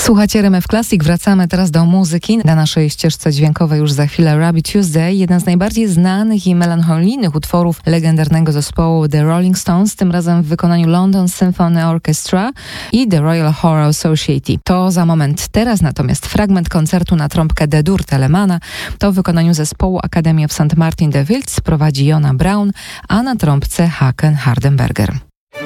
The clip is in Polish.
Słuchacie RMF Classic, wracamy teraz do muzyki. Na naszej ścieżce dźwiękowej już za chwilę Rabbit Tuesday, jeden z najbardziej znanych i melancholijnych utworów legendarnego zespołu The Rolling Stones, tym razem w wykonaniu London Symphony Orchestra i The Royal Horror Society. To za moment. Teraz natomiast fragment koncertu na trąbkę D-dur Telemana. To w wykonaniu zespołu Academy of St. Martin de Wiltz prowadzi Jona Braun, a na trąbce Haken Hardenberger.